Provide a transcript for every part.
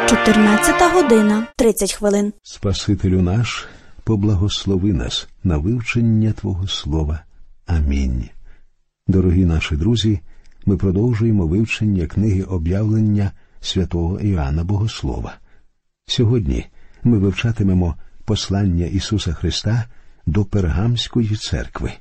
14:30. Спасителю наш, поблагослови нас на вивчення Твого Слова. Амінь. Дорогі наші друзі, ми продовжуємо вивчення книги «Об'явлення» святого Іоанна Богослова. Сьогодні ми вивчатимемо послання Ісуса Христа до Пергамської церкви.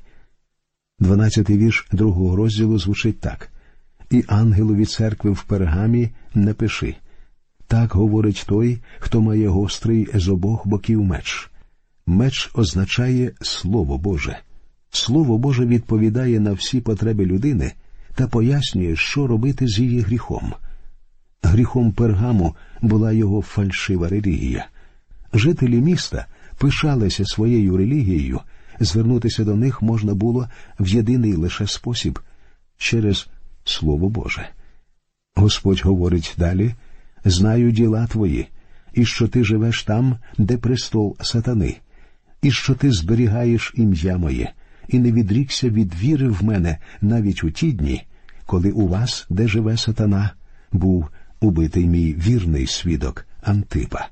12-й вірш 2-го розділу звучить так. «І ангелові церкви в Пергамі напиши. Так говорить той, хто має гострий з обох боків меч». Меч означає Слово Боже. Слово Боже відповідає на всі потреби людини та пояснює, що робити з її гріхом. Гріхом Пергаму була його фальшива релігія. Жителі міста пишалися своєю релігією, звернутися до них можна було в єдиний лише спосіб – через Слово Боже. Господь говорить далі: «Знаю діла твої, і що ти живеш там, де престол сатани, і що ти зберігаєш ім'я моє, і не відрікся від віри в мене навіть у ті дні, коли у вас, де живе сатана, був убитий мій вірний свідок Антипа.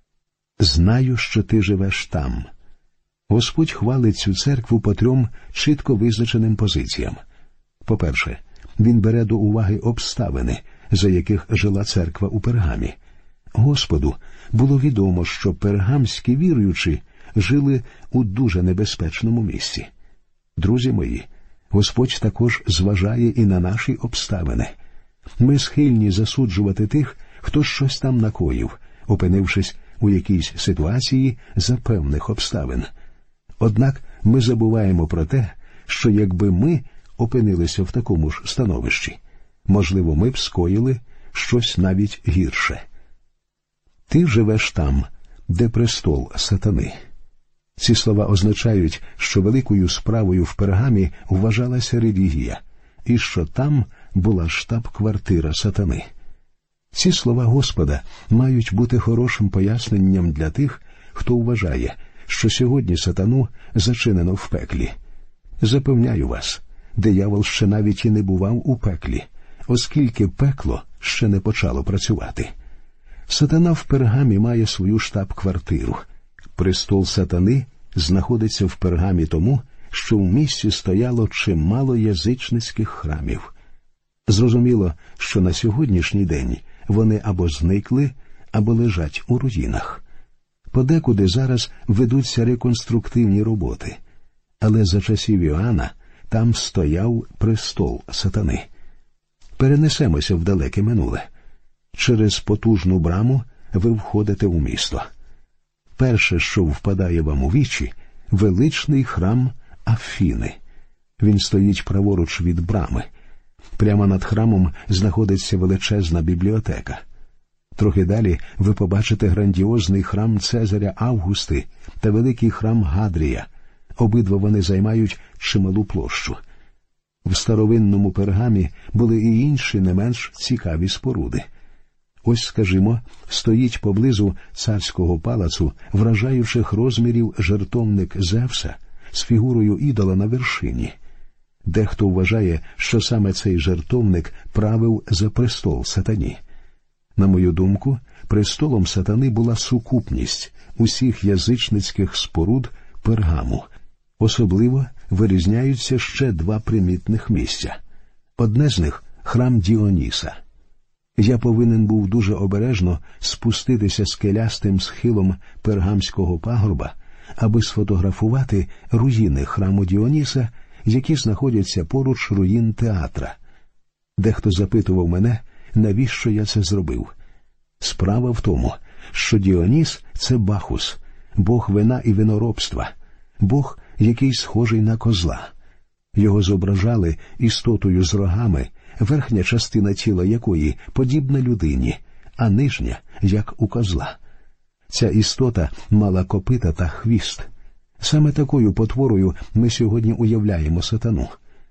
Знаю, що ти живеш там». Господь хвалить цю церкву по 3 чітко визначеним позиціям. По-перше, він бере до уваги обставини, за яких жила церква у Пергамі. Господу було відомо, що пергамські віруючі жили у дуже небезпечному місці. Друзі мої, Господь також зважає і на наші обставини. Ми схильні засуджувати тих, хто щось там накоїв, опинившись у якійсь ситуації за певних обставин. Однак ми забуваємо про те, що якби ми опинилися в такому ж становищі, можливо, ми б скоїли щось навіть гірше. Ти живеш там, де престол сатани. Ці слова означають, що великою справою в Пергамі вважалася релігія, і що там була штаб-квартира сатани. Ці слова Господа мають бути хорошим поясненням для тих, хто вважає, що сьогодні сатану зачинено в пеклі. Запевняю вас, диявол ще навіть і не бував у пеклі, оскільки пекло ще не почало працювати. Сатана в Пергамі має свою штаб-квартиру. Престол сатани знаходиться в Пергамі тому, що в місті стояло чимало язичницьких храмів. Зрозуміло, що на сьогоднішній день вони або зникли, або лежать у руїнах. Подекуди зараз ведуться реконструктивні роботи, але за часів Іоанна там стояв престол сатани. Перенесемося в далеке минуле. Через потужну браму ви входите у місто. Перше, що впадає вам у вічі – величний храм Афіни. Він стоїть праворуч від брами. Прямо над храмом знаходиться величезна бібліотека. Трохи далі ви побачите грандіозний храм Цезаря Августи та великий храм Гадрія. Обидва вони займають чималу площу. В старовинному Пергамі були і інші не менш цікаві споруди. Ось, скажімо, стоїть поблизу царського палацу вражаючих розмірів жертовник Зевса з фігурою ідола на вершині. Дехто вважає, що саме цей жертовник правив за престол сатані. На мою думку, престолом сатани була сукупність усіх язичницьких споруд Пергаму. Особливо вирізняються ще 2 примітних місця. Одне з них – храм Діоніса. Я повинен був дуже обережно спуститися скелястим схилом Пергамського пагорба, аби сфотографувати руїни храму Діоніса, які знаходяться поруч руїн театра. Дехто запитував мене, навіщо я це зробив. Справа в тому, що Діоніс – це Бахус, бог вина і виноробства, бог, який схожий на козла. Його зображали істотою з рогами, верхня частина тіла якої подібна людині, а нижня – як у козла. Ця істота мала копита та хвіст. Саме такою потворою ми сьогодні уявляємо сатану.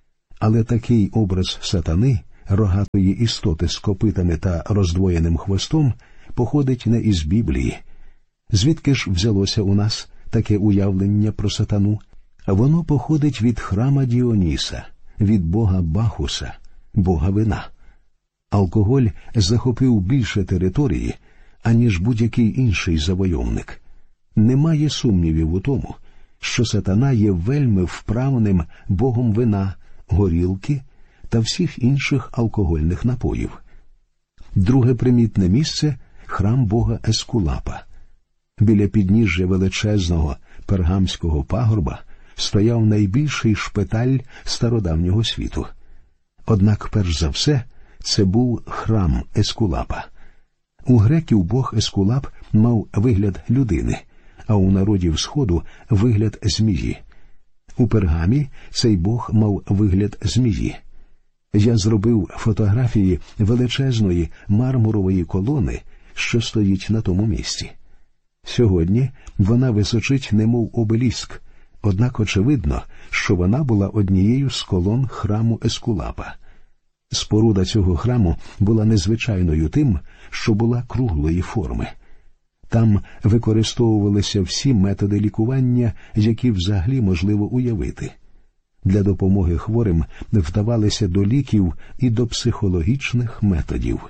Але такий образ сатани, рогатої істоти з копитами та роздвоєним хвостом, походить не із Біблії. Звідки ж взялося у нас таке уявлення про сатану? Воно походить від храма Діоніса, від бога Бахуса, бога вина. Алкоголь захопив більше території, аніж будь-який інший завойовник. Немає сумнівів у тому, що сатана є вельми вправним богом вина, горілки та всіх інших алкогольних напоїв. Друге примітне місце – храм бога Ескулапа. Біля підніжжя величезного пергамського пагорба стояв найбільший шпиталь стародавнього світу. Однак, перш за все, це був храм Ескулапа. У греків бог Ескулап мав вигляд людини, а у народів Сходу – вигляд змії. У Пергамі цей бог мав вигляд змії. Я зробив фотографії величезної мармурової колони, що стоїть на тому місці. Сьогодні вона височить немов обеліск, однак очевидно, що вона була однією з колон храму Ескулапа. Споруда цього храму була незвичайною тим, що була круглої форми. Там використовувалися всі методи лікування, які взагалі можливо уявити. Для допомоги хворим вдавалися до ліків і до психологічних методів.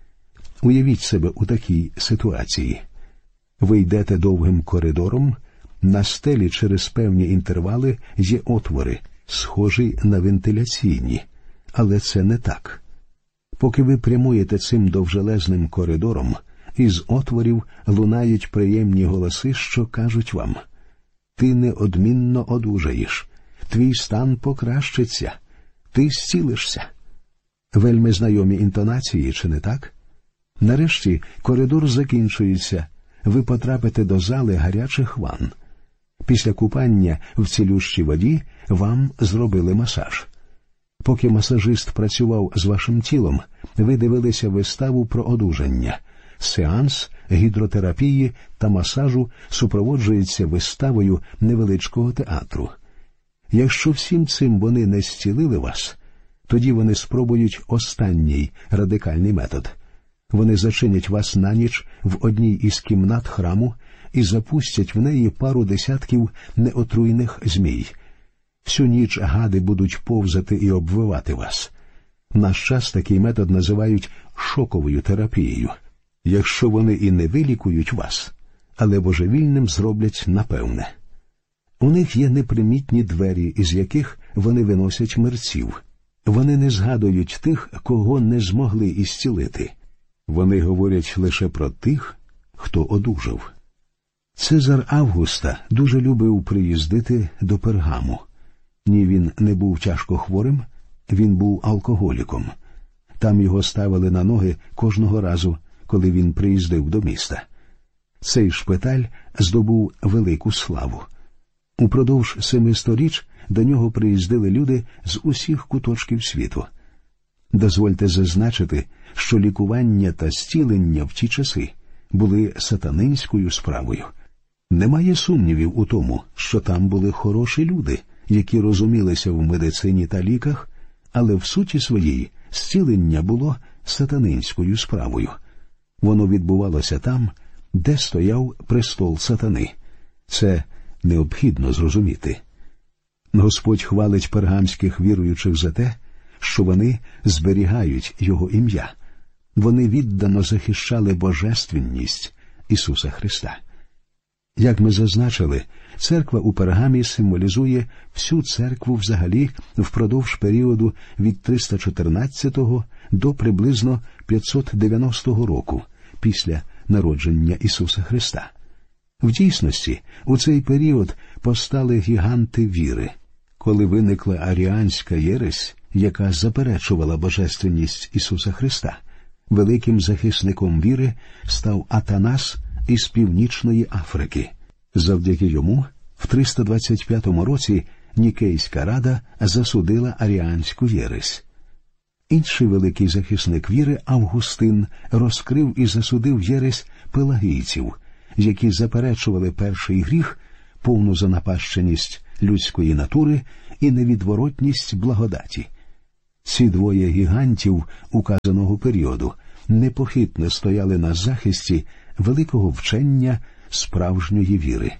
Уявіть себе у такій ситуації. Ви йдете довгим коридором, на стелі через певні інтервали є отвори, схожі на вентиляційні, але це не так. Поки ви прямуєте цим довжелезним коридором, із отворів лунають приємні голоси, що кажуть вам: «Ти неодмінно одужаєш, твій стан покращиться, ти зцілишся». Вельми знайомі інтонації, чи не так? Нарешті коридор закінчується, ви потрапите до зали гарячих ванн. Після купання в цілющій воді вам зробили масаж. Поки масажист працював з вашим тілом, ви дивилися виставу про одужання. Сеанс гідротерапії та масажу супроводжується виставою невеличкого театру. Якщо всім цим вони не зцілили вас, тоді вони спробують останній радикальний метод. Вони зачинять вас на ніч в одній із кімнат храму і запустять в неї пару десятків неотруйних змій. Всю ніч гади будуть повзати і обвивати вас. В наш час такий метод називають шоковою терапією. Якщо вони і не вилікують вас, але божевільним зроблять напевне. У них є непримітні двері, із яких вони виносять мерців. Вони не згадують тих, кого не змогли ісцілити. Вони говорять лише про тих, хто одужав. Цезар Августа дуже любив приїздити до Пергаму. Ні, він не був тяжко хворим, він був алкоголіком. Там його ставили на ноги кожного разу, коли він приїздив до міста. Цей шпиталь здобув велику славу. Упродовж 7 сторіч до нього приїздили люди з усіх куточків світу. Дозвольте зазначити, що лікування та зцілення в ті часи були сатанинською справою. Немає сумнівів у тому, що там були хороші люди, які розумілися в медицині та ліках, але в суті своїй зцілення було сатанинською справою. Воно відбувалося там, де стояв престол сатани. Це необхідно зрозуміти. Господь хвалить пергамських віруючих за те, що вони зберігають Його ім'я. Вони віддано захищали божественність Ісуса Христа. Як ми зазначили, церква у Пергамі символізує всю церкву взагалі впродовж періоду від 314 до приблизно 590 року після народження Ісуса Христа. В дійсності, у цей період постали гіганти віри. Коли виникла аріанська єресь, яка заперечувала божественність Ісуса Христа, великим захисником віри став Атанас із Північної Африки. Завдяки йому в 325 році Нікейська рада засудила аріанську єресь. Інший великий захисник віри, Августин, розкрив і засудив єресь пелагійців, які заперечували перший гріх, повну занапащеність людської натури і невідворотність благодаті. Ці двоє гігантів указаного періоду непохитно стояли на захисті великого вчення справжньої віри.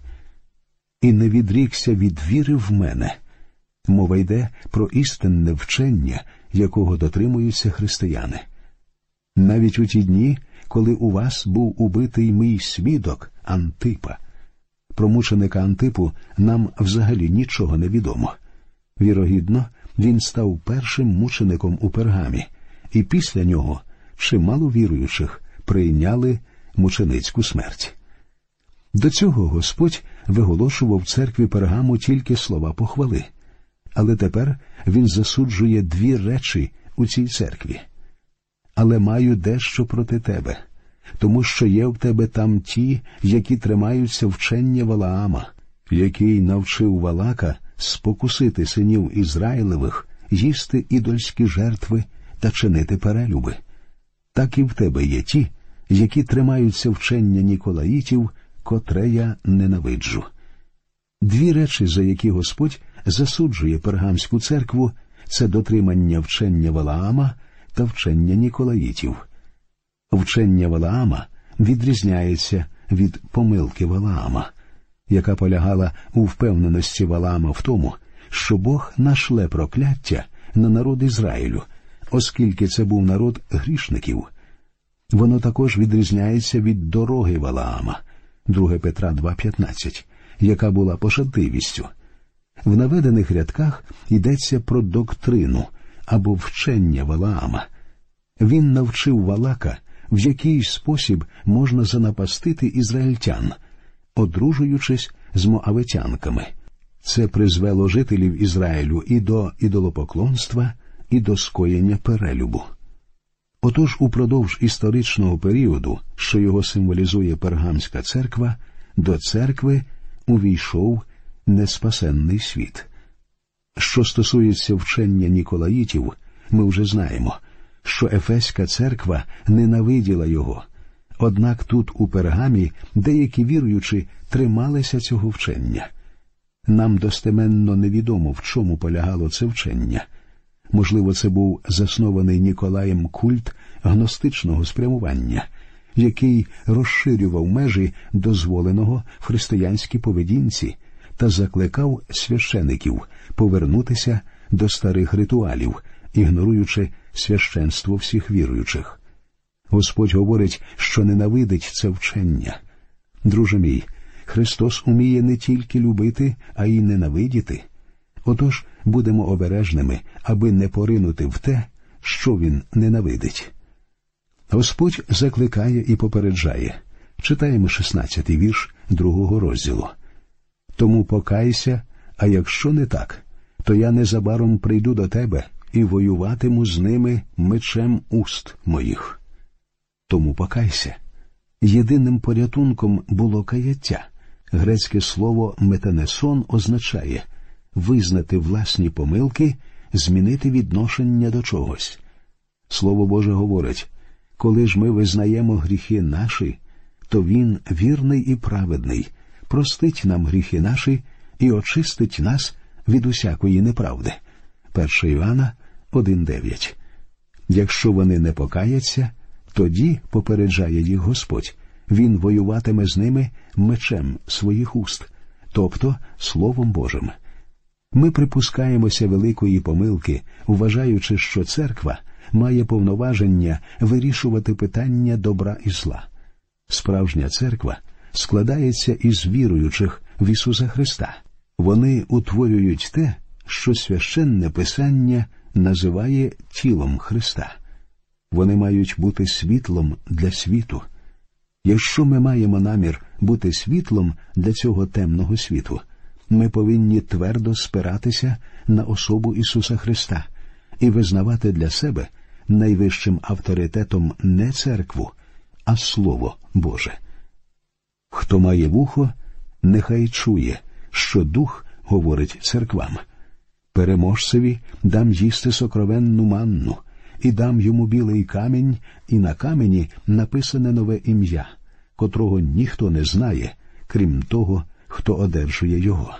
«І не відрікся від віри в мене». Мова йде про істинне вчення, якого дотримуються християни. Навіть у ті дні, коли у вас був убитий мій свідок Антипа. Про мученика Антипу нам взагалі нічого не відомо. Вірогідно, він став першим мучеником у Пергамі, і після нього чимало віруючих прийняли мученицьку смерть. До цього Господь виголошував церкві Пергаму тільки слова похвали. Але тепер він засуджує дві речі у цій церкві. «Але маю дещо проти тебе, тому що є в тебе там ті, які тримаються вчення Валаама, який навчив Валака спокусити синів Ізраїлевих, їсти ідольські жертви та чинити перелюби. Так і в тебе є ті, які тримаються вчення Ніколаїтів, котре я ненавиджу». Дві речі, за які Господь засуджує Пергамську церкву, це дотримання вчення Валаама та вчення Ніколаїтів. Вчення Валаама відрізняється від помилки Валаама, яка полягала у впевненості Валаама в тому, що Бог нашле прокляття на народ Ізраїлю, оскільки це був народ грішників. Воно також відрізняється від дороги Валаама, 2 Петра 2,15, яка була пошатливістю. В наведених рядках йдеться про доктрину або вчення Валаама. Він навчив Валака, в який спосіб можна занапастити ізраїльтян, одружуючись з моавитянками. Це призвело жителів Ізраїлю і до ідолопоклонства, і до скоєння перелюбу. Отож, упродовж історичного періоду, що його символізує Пергамська церква, до церкви увійшов неспасенний світ. Що стосується вчення Ніколаїтів, ми вже знаємо, що Ефеська церква ненавиділа його. Однак тут у Пергамі деякі віруючі трималися цього вчення. Нам достеменно невідомо, в чому полягало це вчення. Можливо, це був заснований Ніколаєм культ гностичного спрямування, який розширював межі дозволеного в християнській поведінці та закликав священиків повернутися до старих ритуалів, ігноруючи священство всіх віруючих. Господь говорить, що ненавидить це вчення. Друже мій, Христос уміє не тільки любити, а й ненавидіти. Отож, будемо обережними, аби не поринути в те, що Він ненавидить. Господь закликає і попереджає. Читаємо 16-й вірш 2 розділу. «Тому покайся, а якщо не так, то я незабаром прийду до тебе і воюватиму з ними мечем уст моїх». Тому покайся. Єдиним порятунком було каяття. Грецьке слово «метанесон» означає визнати власні помилки, змінити відношення до чогось. Слово Боже говорить, коли ж ми визнаємо гріхи наші, то Він, вірний і праведний, простить нам гріхи наші і очистить нас від усякої неправди. 1 Іоанна 1,9. Якщо вони не покаяться, тоді, попереджає їх Господь, Він воюватиме з ними мечем своїх уст, тобто Словом Божим. Ми припускаємося великої помилки, вважаючи, що церква має повноваження вирішувати питання добра і зла. Справжня церква складається із віруючих в Ісуса Христа. Вони утворюють те, що Священне Писання називає тілом Христа. Вони мають бути світлом для світу. Якщо ми маємо намір бути світлом для цього темного світу, ми повинні твердо спиратися на особу Ісуса Христа і визнавати для себе найвищим авторитетом не церкву, а Слово Боже. Хто має вухо, нехай чує, що Дух говорить церквам. Переможцеві дам їсти сокровенну манну, і дам йому білий камінь, і на камені написане нове ім'я, котрого ніхто не знає, крім того, хто одержує його.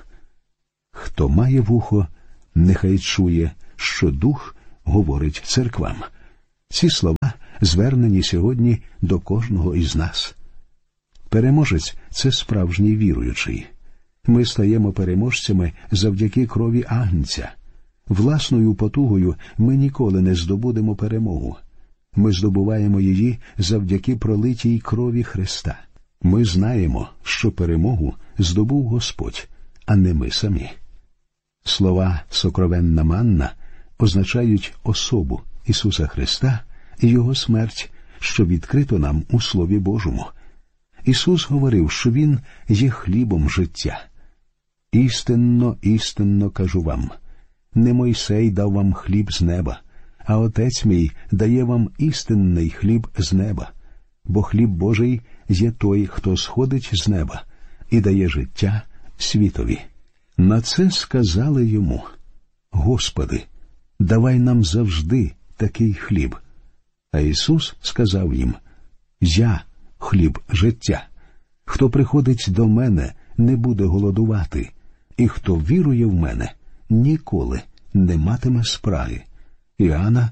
Хто має вухо, нехай чує, що Дух говорить церквам. Ці слова звернені сьогодні до кожного із нас. Переможець – це справжній віруючий. Ми стаємо переможцями завдяки крові Агнця. Власною потугою ми ніколи не здобудемо перемогу. Ми здобуваємо її завдяки пролитій крові Христа. Ми знаємо, що перемогу здобув Господь, а не ми самі. Слова «сокровенна манна» означають особу Ісуса Христа і Його смерть, що відкрито нам у Слові Божому. Ісус говорив, що Він є хлібом життя. «Істинно, істинно кажу вам, не Мойсей дав вам хліб з неба, а Отець мій дає вам істинний хліб з неба, бо хліб Божий є той, хто сходить з неба і дає життя світові». На це сказали йому: «Господи, давай нам завжди такий хліб». А Ісус сказав їм: «Я – хліб життя. Хто приходить до мене, не буде голодувати, і хто вірує в мене, ніколи не матиме спраги». Іоанна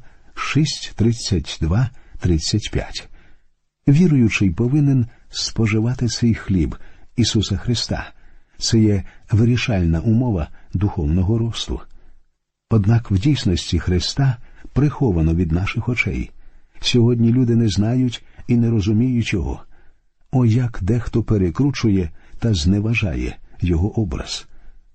6:32-35. Віруючий повинен споживати свій хліб Ісуса Христа. Це є вирішальна умова духовного росту. Однак в дійсності Христа приховано від наших очей. Сьогодні люди не знають і не розуміють Його. О, як дехто перекручує та зневажає Його образ.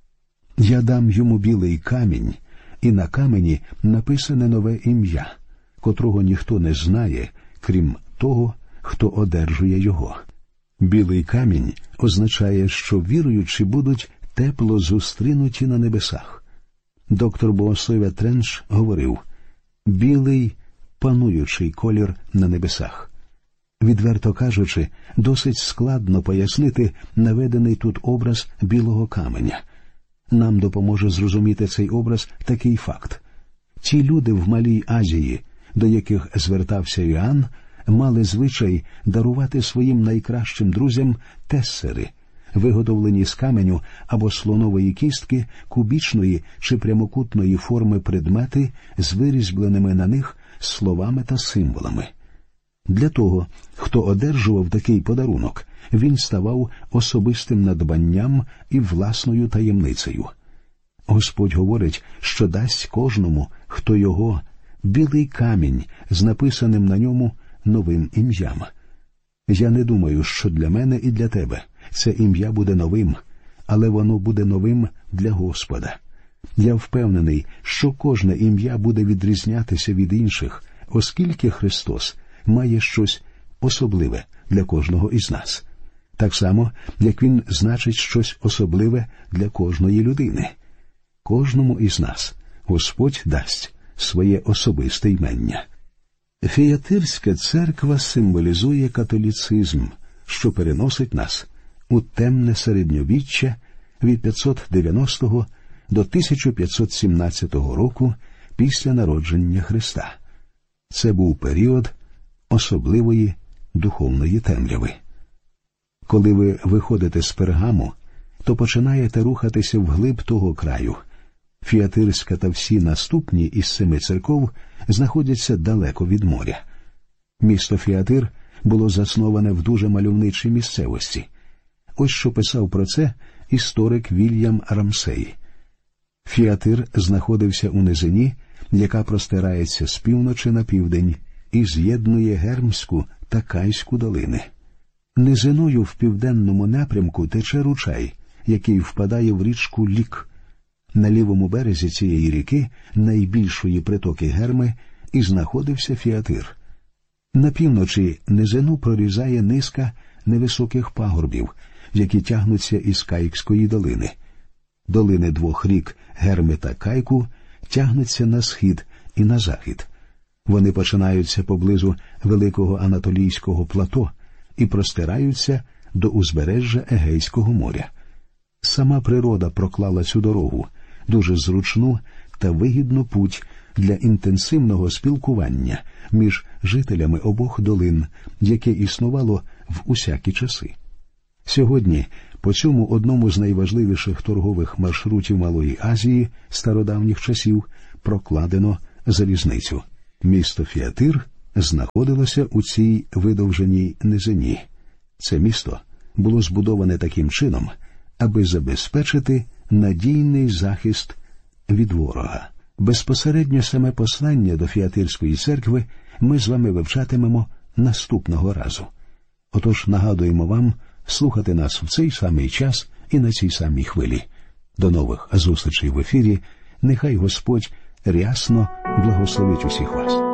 «Я дам йому білий камінь, і на камені написане нове ім'я, котрого ніхто не знає, крім того, хто одержує його». Білий камінь означає, що віруючі будуть тепло зустрінуті на небесах. Доктор Боасовя Тренч говорив: «Білий – пануючий колір на небесах». Відверто кажучи, досить складно пояснити наведений тут образ білого каменя. Нам допоможе зрозуміти цей образ такий факт. Ті люди в Малій Азії, до яких звертався Іоанн, мали звичай дарувати своїм найкращим друзям тессери, виготовлені з каменю або слонової кістки, кубічної чи прямокутної форми предмети з вирізбленими на них словами та символами. Для того, хто одержував такий подарунок, він ставав особистим надбанням і власною таємницею. Господь говорить, що дасть кожному, хто його, білий камінь з написаним на ньому новим ім'ям. Я не думаю, що для мене і для тебе це ім'я буде новим, але воно буде новим для Господа. Я впевнений, що кожне ім'я буде відрізнятися від інших, оскільки Христос має щось особливе для кожного із нас. Так само, як Він значить щось особливе для кожної людини. Кожному із нас Господь дасть своє особисте імення. Фіатирська церква символізує католіцизм, що переносить нас у темне середньовіччя від 590 до 1517 року після народження Христа. Це був період особливої духовної темряви. Коли ви виходите з Пергаму, то починаєте рухатися вглиб того краю. Фіатирська та всі наступні із 7 церков знаходяться далеко від моря. Місто Фіатир було засноване в дуже мальовничій місцевості. Ось що писав про це історик Вільям Рамсей. Фіатир знаходився у низині, яка простирається з півночі на південь і з'єднує Гермську та Кайську долини. Низиною в південному напрямку тече ручай, який впадає в річку Лік. На лівому березі цієї ріки, найбільшої притоки Герми, і знаходився Фіатир. На півночі низину прорізає низка невисоких пагорбів, які тягнуться із Кайкської долини. Долини двох рік Герми та Кайку тягнуться на схід і на захід. Вони починаються поблизу Великого Анатолійського плато і простираються до узбережжя Егейського моря. Сама природа проклала цю дорогу, дуже зручну та вигідну путь для інтенсивного спілкування між жителями обох долин, яке існувало в усякі часи. Сьогодні по цьому одному з найважливіших торгових маршрутів Малої Азії стародавніх часів прокладено залізницю. Місто Фіатир знаходилося у цій видовженій низині. Це місто було збудоване таким чином, аби забезпечити надійний захист від ворога. Безпосередньо саме послання до Фіатирської церкви ми з вами вивчатимемо наступного разу. Отож нагадуємо вам слухати нас в цей самий час і на цій самій хвилі. До нових зустрічей в ефірі. Нехай Господь рясно благословить усіх вас.